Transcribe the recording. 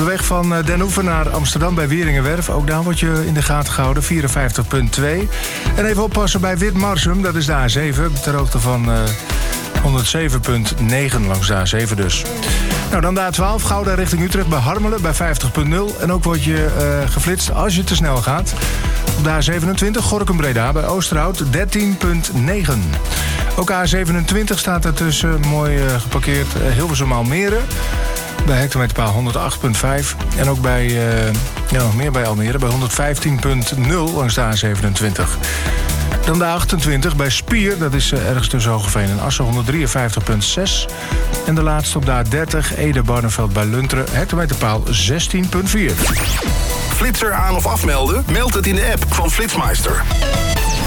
weg van Den Oever naar Amsterdam bij Wieringenwerf. Ook daar word je in de gaten gehouden, 54,2. En even oppassen bij Witmarsum, dat is de A7, ter hoogte van 107,9 langs de A7 dus. Nou, dan de A12, Gouda richting Utrecht bij Harmelen bij 50,0. En ook word je geflitst als je te snel gaat. Op de A27, Gorinchem-Breda bij Oosterhout 13,9. Ook A27 staat er tussen, mooi geparkeerd, Hilversum-Almere. Bij hectometerpaal 108,5. En ook bij, nog meer bij Almere, bij 115,0 langs de A27. Dan de 28 bij Spier, dat is ergens tussen Hoogeveen en Assen, 153,6. En de laatste op de A30, Ede-Barneveld bij Lunteren, hectometerpaal 16,4. Flitser aan of afmelden? Meld het in de app van Flitsmeister.